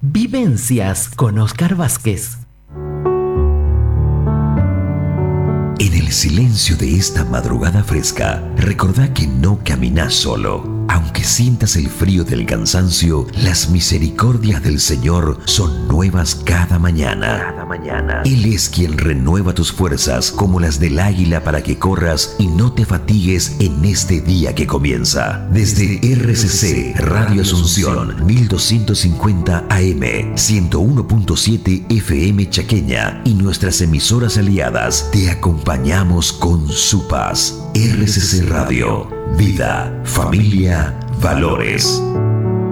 Vivencias con Oscar Vázquez. En el silencio de esta madrugada fresca, recordá que no caminás solo. Aunque sientas el frío del cansancio, las misericordias del Señor son nuevas cada mañana. Él es quien renueva tus fuerzas como las del águila para que corras y no te fatigues en este día que comienza. Desde RCC Radio Asunción 1250 AM, 101.7 FM Chaqueña y nuestras emisoras aliadas, te acompañamos con su paz. RCC Radio. Vida, familia, valores.